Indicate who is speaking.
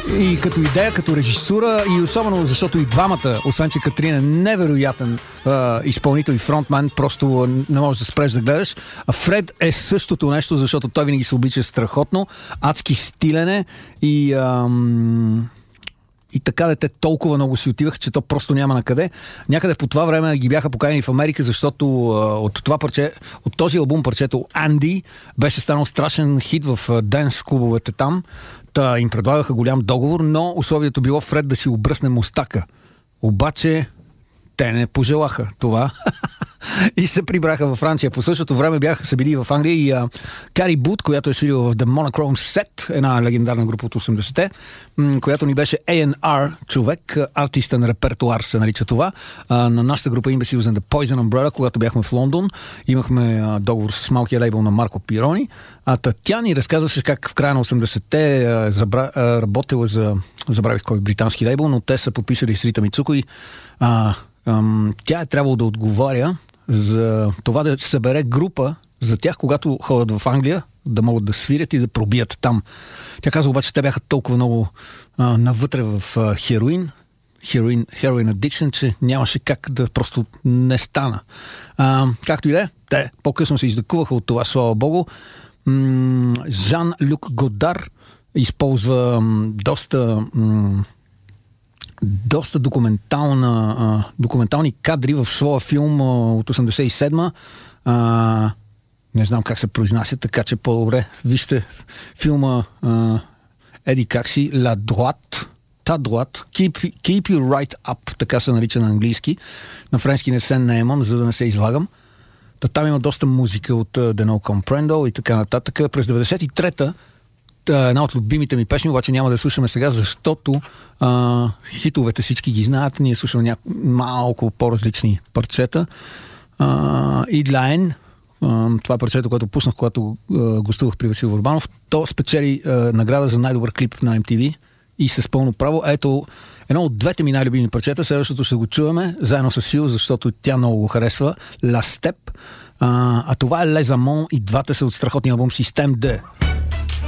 Speaker 1: И като идея, като режисура, и особено защото и двамата, освен че Катрин е невероятен изпълнител и фронтмен, просто не можеш да спреш да гледаш. А Фред е същото нещо, защото той винаги се обича страхотно, адски стилен е и така де те толкова много си отиваха, че то просто няма на къде. Някъде по това време ги бяха поканени в Америка, защото от този албум парчето Анди беше станал страшен хит в денс клубовете там. Та им предлагаха голям договор, но условието било Фред да си обръсне мустака. Обаче те не пожелаха това и се прибраха във Франция. По същото време бяха се били в Англия и Кари Бут, която е свирила в The Monochrome Set, една легендарна група от 80-те, която ни беше A&R човек, артистен репертуар се нарича това. На нашата група им беше юзен The Poison Umbrella, когато бяхме в Лондон. Имахме договор с малкия лейбъл на Марко Пирони. Тя ни разказваше как в края на 80-те работила за, забравих кой британски лейбъл, но те са подписали с Рита Мицуко и тя е трябвало да отговаря за това да събере група за тях, когато ходят в Англия, да могат да свирят и да пробият там. Тя каза обаче, те бяха толкова много навътре в heroin addiction, че нямаше как да просто не стана. Както и да е, те по-късно се издъкуваха от това, слава богу. Жан-Люк Годар използва доста документални кадри в своя филм от 87-ма. Не знам как се произнася, така че по-добре вижте филма еди как си La Droite, Ta Droite, Keep You Right Up, така се нарича на английски. На френски не се наемам, за да не се излагам. Там има доста музика от The No Comprendo и така нататък. През 93-та една от любимите ми песни, обаче няма да слушаме сега, защото хитовете всички ги знаят. Ние слушаме малко по-различни парчета. Идлайн, това е парчето, което пуснах, когато гостувах при Васил Върбанов. То спечели награда за най-добър клип на MTV и с пълно право. Ето едно от двете ми най-любими парчета. Следващото ще го чуваме заедно с Сил, защото тя много го харесва. La Step. А това е Les Amants и двата са от страхотния албум Système 2.